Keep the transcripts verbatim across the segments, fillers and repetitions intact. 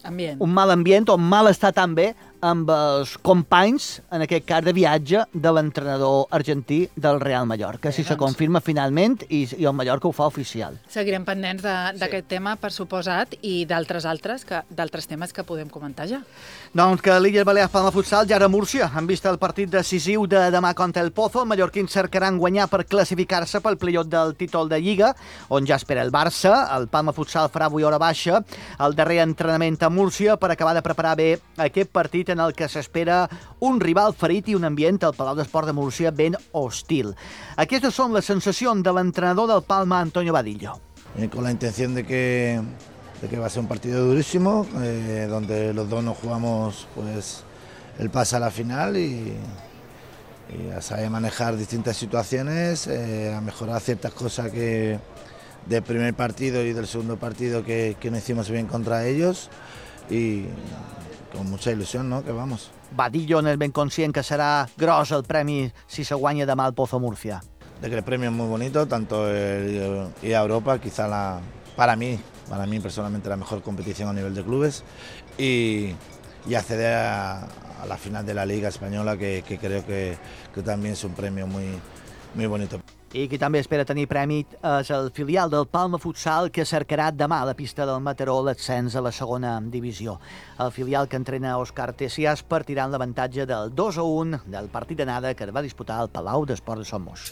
ambient. un mal ambient o un mal estar també amb els companys, en aquest cas de viatge, de l'entrenador argentí del Real Mallorca, si se confirma finalment i, i el Mallorca ho fa oficial. Seguirem pendents d'aquest sí. tema, per suposat, i d'altres altres que d'altres temes que podem comentar ja. Doncs que l'Illes Balears Palma Futsal ja era Múrcia. Han vist el partit decisiu de demà contra el Pozo. Els mallorquins cercaran guanyar per classificar-se pel play-off del títol de Lliga, on ja espera el Barça. El Palma Futsal farà avui hora baixa el darrer entrenament a Múrcia per acabar de preparar bé aquest partit en el que s'espera un rival ferit i un ambient al Palau d'Esport de Múrcia ben hostil. Aquestes són les sensacions de l'entrenador del Palma, Antonio Vadillo. Eh, con la intención de que, de que va a ser un partido durísimo, eh, donde los dos nos jugamos pues, el pase a la final y, y a saber manejar distintas situaciones, eh, a mejorar ciertas cosas que del primer partido y del segundo partido que, que no hicimos bien contra ellos y con mucha ilusión, ¿no? Que vamos. Vadillo n'és ben conscient que serà gros el premi si se guanya demà el Pozo Múrcia. De que el premio es muy bonito, tanto el, ir a Europa, quizá la, para mí, para mí personalmente la mejor competición a nivel de clubes y, y acceder a, a la final de la Liga Española, que, que creo que, que también es un premio muy, muy bonito. I qui també espera tenir premi és el filial del Palma Futsal, que cercarà demà a la pista del Mataró l'ascens a la segona divisió. El filial que entrena Òscar Tessias partirà en l'avantatge del dos a un del partit d'anada que va disputar al Palau d'Esports de Somos.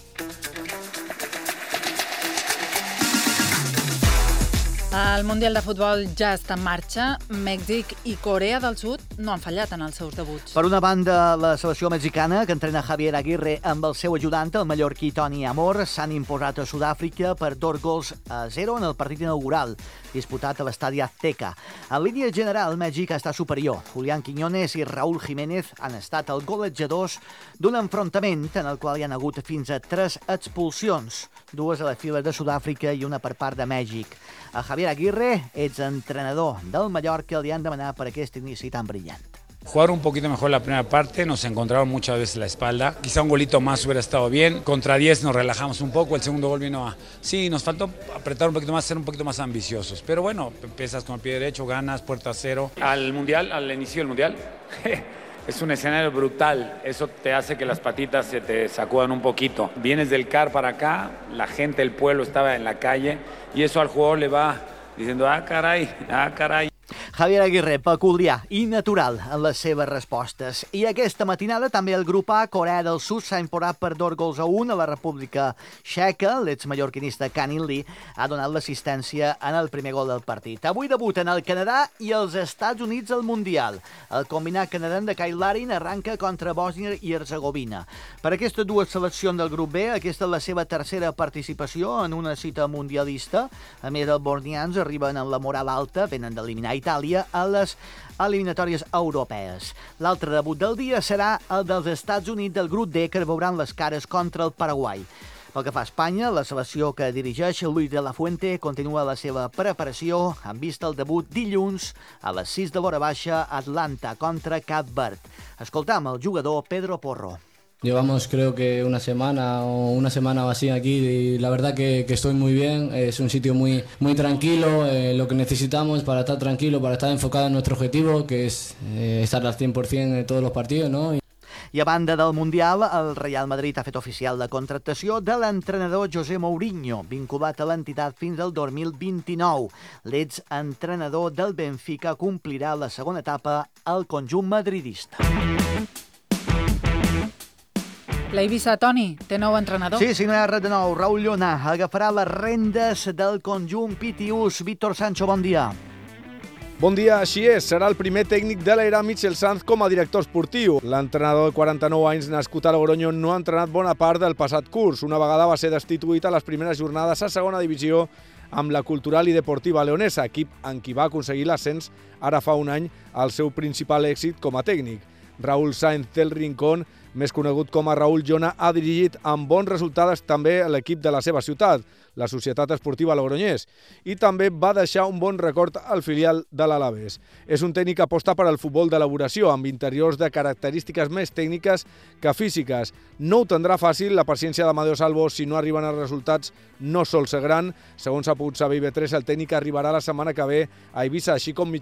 El Mundial de Futbol ja està en marxa. Mèxic i Corea del Sud no han fallat en els seus debuts. Per una banda, la selecció mexicana, que entrena Javier Aguirre amb el seu ajudant, el mallorquí Toni Amor, s'han imposat a Sud-àfrica per dos gols a zero en el partit inaugural, disputat a l'estadi Azteca. En línia general, Mèxic està superior. Julián Quiñones i Raúl Jiménez han estat els golejadors d'un enfrontament en el qual hi ha hagut fins a tres expulsions, dues a la fila de Sud-àfrica i una per part de Mèxic. A Javier Aguirre, ets entrenador del Mallorca, li han demanat per aquest inici tan brillant. Jugaron un poquito mejor la primera parte, nos encontraron muchas veces la espalda. Quizá un golito más hubiera estado bien. Contra diez nos relajamos un poco, el segundo gol vino a... Sí, nos faltó apretar un poquito más, ser un poquito más ambiciosos. Pero bueno, empiezas con el pie derecho, ganas, puerta cero. Al Mundial, al inicio del Mundial, es un escenario brutal. Eso te hace que las patitas se te sacudan un poquito. Vienes del C A R para acá, la gente del pueblo estaba en la calle y eso al jugador le va diciendo, ah, caray, ah, caray. Javier Aguirre, peculiar i natural en les seves respostes. I aquesta matinada també el grup A, Corea del Sud, s'ha imposat per dos gols a un a la República Txeca. L'exmallorquinista Canin Lee ha donat l'assistència en el primer gol del partit. Avui debuten el Canadà i els Estats Units al Mundial. El combinat canadenc de Kyle Larin arranca contra Bòsnia i Herzegovina. Per aquestes dues seleccions del grup B, aquesta és la seva tercera participació en una cita mundialista. A més, els bosnians arriben amb la moral alta, venen d'eliminar Itàlia a les eliminatòries europees. L'altre debut del dia serà el dels Estats Units del grup D, que veuran les cares contra el Paraguai. Pel que fa a Espanya, la selecció que dirigeix Luis de la Fuente continua la seva preparació amb vista al debut dilluns a les sis de l'hora baixa a Atlanta contra Cap Verd. Escoltam el jugador Pedro Porro. Llevamos creo que una semana o una semana o así aquí y la verdad que, que estoy muy bien, es un sitio muy, muy tranquilo, eh, lo que necesitamos para estar tranquilo, para estar enfocado en nuestro objetivo, que es eh, estar al cien por cien en todos los partidos, ¿no? I a banda del Mundial, el Real Madrid ha fet oficial la contractació de l'entrenador José Mourinho, vinculat a l'entitat fins al dos mil vint-i-nou. L'exentrenador del Benfica complirà la segona etapa al conjunt madridista. La Eivissa, Toni, té nou entrenador. Sí, sí, no hi ha res de nou. Raúl Llona agafarà les rendes del conjunt Pitius. Víctor Sancho, bon dia. Bon dia, així és. Serà el primer tècnic de l'era Michel Sanz com a director esportiu. L'entrenador de quaranta-nou anys, nascut a Logroño, no ha entrenat bona part del passat curs. Una vegada va ser destituït a les primeres jornades a segona divisió amb la Cultural i Deportiva Leonesa, equip en qui va aconseguir l'ascens ara fa un any el seu principal èxit com a tècnic. Raúl Sáenz del Rincón, més conegut com a Raúl Llona, ha dirigit amb bons resultats també l'equip de la seva ciutat, la Societat Esportiva Logroñés, i també va deixar un bon record al filial de l'Alavés. És un tècnic que aposta per al futbol d'elaboració, amb interiors de característiques més tècniques que físiques. No ho tindrà fàcil, la paciència d'Amadeo Salvo, si no arriben els resultats, no sol ser gran. Segons ha pogut saber I B tres, el tècnic arribarà la setmana que ve a Eivissa, així com